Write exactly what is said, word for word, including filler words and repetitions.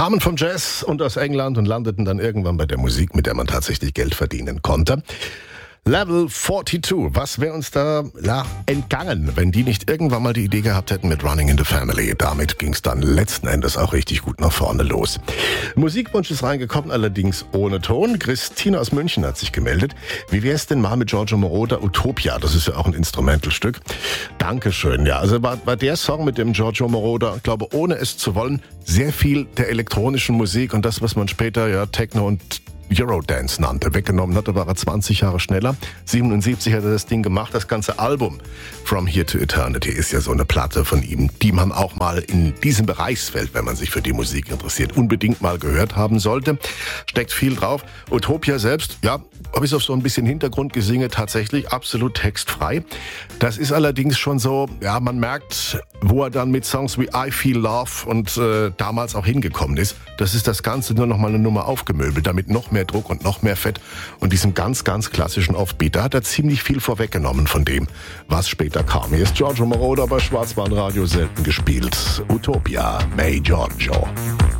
kamen vom Jazz und aus England und landeten dann irgendwann bei der Musik, mit der man tatsächlich Geld verdienen konnte. Level zweiundvierzig, was wäre uns da ja, entgangen, wenn die nicht irgendwann mal die Idee gehabt hätten mit Running in the Family. Damit ging es dann letzten Endes auch richtig gut nach vorne los. Musikwunsch ist reingekommen, allerdings ohne Ton. Christine aus München hat sich gemeldet. Wie wäre es denn mal mit Giorgio Moroder, Utopia? Das ist ja auch ein Instrumentalstück. Dankeschön, ja. Also war, war der Song mit dem Giorgio Moroder, ich glaube, ohne es zu wollen, sehr viel der elektronischen Musik und das, was man später ja Techno und Eurodance nannte. Weggenommen hat, da war er zwanzig Jahre schneller. siebenundsiebzig hat er das Ding gemacht. Das ganze Album From Here to Eternity ist ja so eine Platte von ihm, die man auch mal in diesem Bereichsfeld, wenn man sich für die Musik interessiert, unbedingt mal gehört haben sollte. Steckt viel drauf. Utopia selbst, ja, bis auf so ein bisschen Hintergrundgesinge tatsächlich absolut textfrei. Das ist allerdings schon so, ja, man merkt, wo er dann mit Songs wie I Feel Love und äh, damals auch hingekommen ist. Das ist das Ganze nur noch mal eine Nummer aufgemöbelt, damit noch mehr Druck und noch mehr Fett und diesem ganz, ganz klassischen Offbeat. Da hat er ziemlich viel vorweggenommen von dem, was später kam. Hier ist Giorgio Moroder bei Schwarzwaldradio selten gespielt. Utopia, May Giorgio.